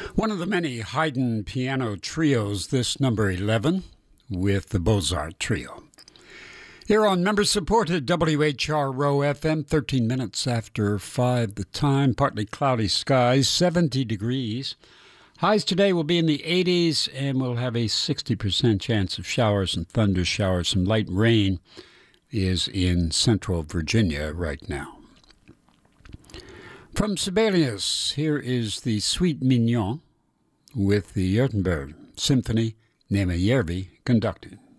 One of the many Haydn piano trios, this number 11, with the Beaux-Arts Trio. Here on member-supported WHRO FM, 13 minutes after 5 the time, partly cloudy skies, 70 degrees. Highs today will be in the 80s, and we'll have a 60% chance of showers and thunder showers. Some light rain is in central Virginia right now. From Sibelius, here is the Suite Mignon with the Württemberg Symphony, Nema Järvi conducting.